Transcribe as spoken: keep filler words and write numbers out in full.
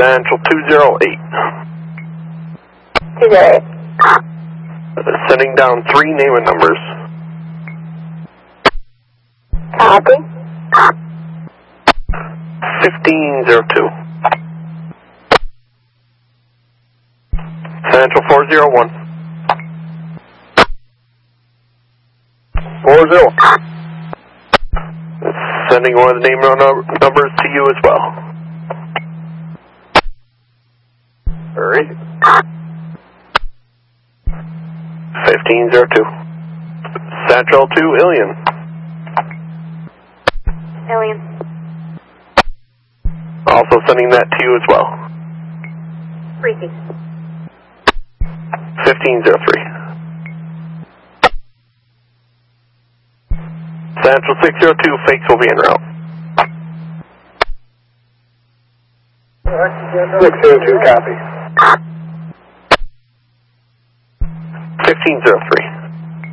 Central two zero eight. two zero eight. Sending down three name and numbers. Copy. fifteen zero two. Central four zero one. four zero. Sending one of the name and numbers to you as well. Hurry. fifteen zero two. Central two Ilion. Ilion. Also sending that to you as well. Freaky. fifteen zero three. Central six zero two, fakes will be en route. six zero two, copy. fifteen zero three.